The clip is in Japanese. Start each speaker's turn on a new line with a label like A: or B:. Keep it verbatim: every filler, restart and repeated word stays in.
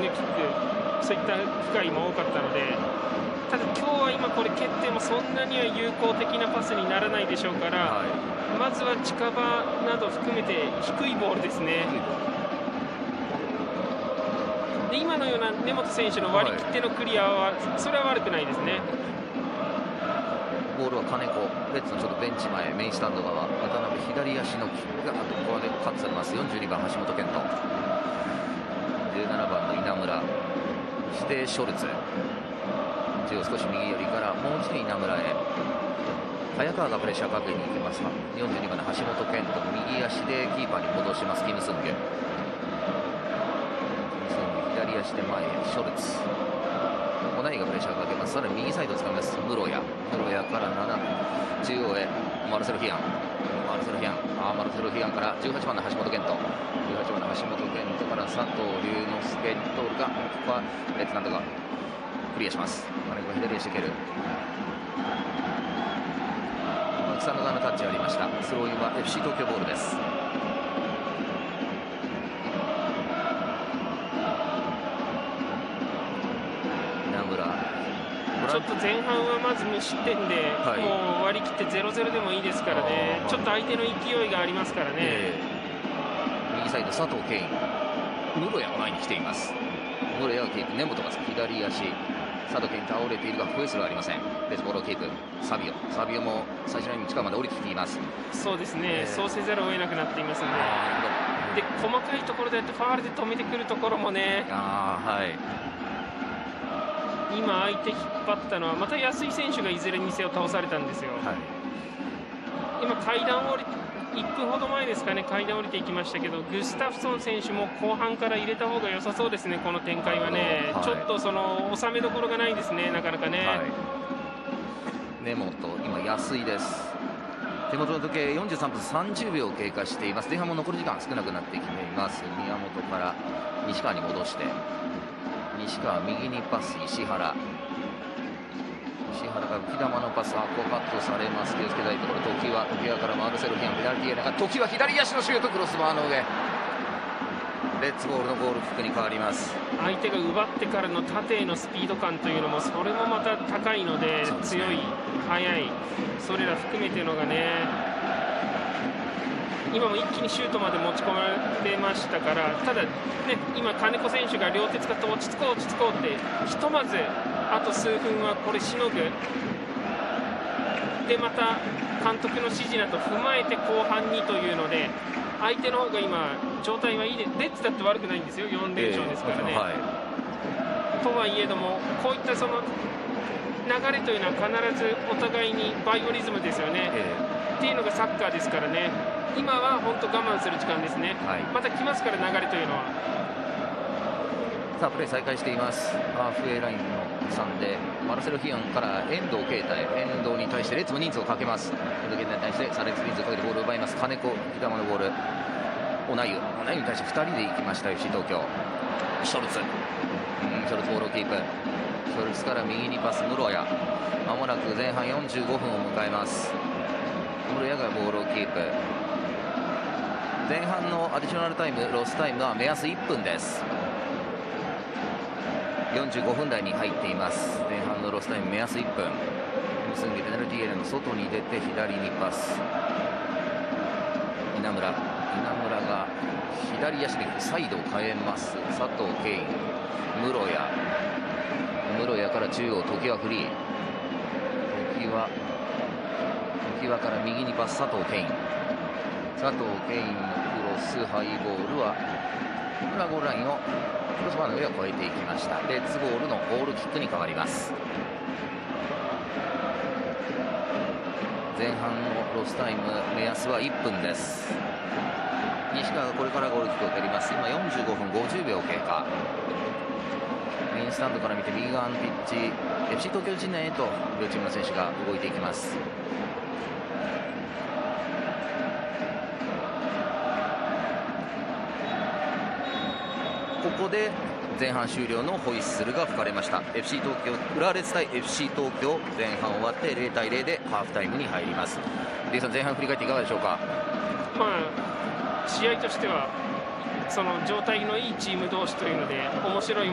A: グキック、そういった機会も多かったので、ただ今日は今これ蹴ってもそんなには有効的なパスにならないでしょうから、はい、まずは近場など含めて低いボールですね。で今のような根本選手の割り切ってのクリアは、それは悪くないですね。
B: ボールは金子、レッズのちょっとベンチ前、メインスタンド側、渡辺左足のキックがあとここでカットされます。よんじゅうにばん橋本健人、じゅうななばんの稲村、そしてショルツ、中央少し右寄りからもう一度稲村へ、早川がプレッシャーかけに行きますが、よんじゅうにばんの橋本健人、右足でキーパーに戻します。キム・スンギュ、左足で前へショルツ、小内がプレッシャーをかけます。さらに右サイドをつかみます。室谷、室谷からなな中央へマルセロ・ヒアン、マルセロ・ヒアン、あマルセロ・ヒアンからじゅうはちばんの橋本健人、じゅうはちばんの橋本健人から佐藤龍之介に通るが、ここはレッツなんとかクリアします。金子が左足で蹴る、草野側のタッチがありました。スローインは エフシー 東京ボールです。
A: ちょっと前半はまず無失点で、はい、もう割り切ってゼロゼロでもいいですからね、ちょっと相手の勢いがありますからね、え
B: ー、右サイド佐藤圭一、室谷が前に来ています。室谷がキープ、根本が左足、佐藤圭一倒れているがフェイスはありません。ベースボールをキープ、サビオ、サビオも最初の近くまで降りてきています。
A: そうですね、えー、そうせざるを得なくなっていますので、で細かいところでやってファールで止めてくるところもね、あ、はい、今相手引っ張ったのはまた安井選手がいずれにせよ倒されたんですよ、はい、今階段を降りいっぷんほど前ですかね、階段降りていきましたけど、グスタフソン選手も後半から入れた方が良さそうですね。この展開はね、はい、ちょっとその収めどころがないですね、なかなかね、はい、
B: 根本、今安井です。手元の時計よんじゅうさんぷんさんじゅうびょう経過しています。前半も残り時間少なくなってきています。宮本から西川に戻して、西川右にパス、石原、石原が浮き球のパス、あここカットされます。気をつけたいところ、時は時はからマルセロ・ヒアン、ペナルティーエリアが時は左足のシュート、クロスバーの上、レッツボールのゴールキックに変わります。
A: 相手が奪ってからの縦へのスピード感というのもそれもまた高いので、強い、速い、それら含めてのがね、今も一気にシュートまで持ち込まれましたから、ただ、ね、今、金子選手が両手使って落ち着こう、落ち着こうって、ひとまずあと数分はこれしのぐ、でまた監督の指示など踏まえて後半にというので、相手の方が今、状態はいいで、レッツだって悪くないんですよ、よんれんしょうですからね。えーはい、とはいえども、こういったその流れというのは必ずお互いにバイオリズムですよね、えー、っていうのがサッカーですからね。今は本当我慢する時間ですね、はい、また来ますから流れというのは。
B: さあプレー再開しています。ハーフウェイラインのさんでマルセロ・ヒアンから遠藤啓太へ、遠藤に対してレッツも人数をかけます。遠藤啓太に対してさあレッツ人数をかけてボールを奪います。金子、左のボール、オナユ、オナユに対してふたりで行きました エフシー 東京。ショルツ、うん、ショルツボールをキープ、ショルツから右にパス、室谷、まもなく前半よんじゅうごふんを迎えます。室谷がボールをキープ、前半のアディショナルタイム、ロスタイムは目安いっぷんです。よんじゅうごふん台に入っています。前半のロスタイム目安いっぷん。結んでペナルティーエリアの外に出て左にパス、稲村、稲村が左足でサイドを変えます。佐藤圭一、室谷、室谷から中央、時はフリー、時は時はから右にパス、佐藤圭一、佐藤圭一のクロスハイボールは裏ゴールラインをクロスバーの上を越えていきました。レッツボールのゴールキックに変わります。前半のロスタイム目安はいっぷんです。西川がこれからゴールキックを蹴ります。今よんじゅうごふんごじゅうびょう経過。メインスタンドから見て右側のピッチ エフシー 東京陣内へと両チームの選手が動いていきます。ここで前半終了のホイッスルが吹かれました。 エフシー 東京、浦和レッズ対 エフシー 東京、前半終わってゼロたいゼロでハーフタイムに入ります。デイさん、前半振り返っていかがでしょうか。
A: まあ、試合としてはその状態のいいチーム同士というので面白い